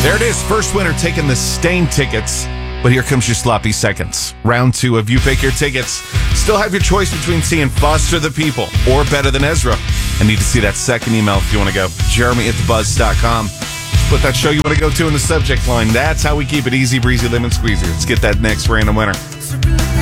There it is. First winner taking the Stain tickets. But here comes your sloppy seconds. Round 2 of You Pick Your Tickets. Still have your choice between seeing Foster the People or Better Than Ezra. I need to see that second email if you want to go. Jeremy@thebuzz.com. Put that show you want to go to in the subject line. That's how we keep it easy, breezy, lemon squeezy. Let's get that next random winner.